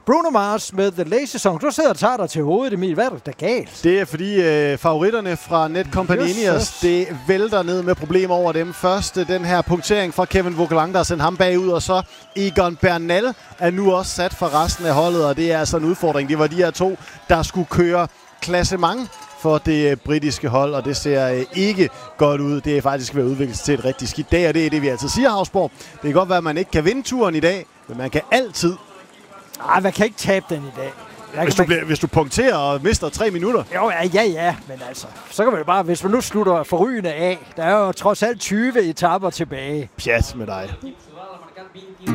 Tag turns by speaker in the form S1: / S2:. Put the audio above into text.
S1: Bruno Mars med The Lazy Song. Du sidder og tager dig til hovedet, Emil. Hvad er der galt?
S2: Det er fordi favoritterne fra Netcompanions, det vælter ned med problemer over dem. Først den her punktering fra Kevin Vauquelin, der sendt ham bagud, og så Egan Bernal er nu også sat for resten af holdet, og det er altså en udfordring. Det var de her to, der skulle køre klassement for det britiske hold, og det ser ikke godt ud. Det er faktisk ved at udvikle sig til et rigtig skidt dag, og det er det, vi altid siger, Hausborg. Det kan godt være, at man ikke kan vinde turen i dag, men man kan altid.
S1: Nej, man kan ikke tabe den i dag.
S2: Hvis du punkterer og mister 3 minutter.
S1: Jo, ja, men altså, så kan man jo bare, hvis man nu slutter forrygende af, der er jo trods alt 20 etaper tilbage.
S2: Pjat med dig.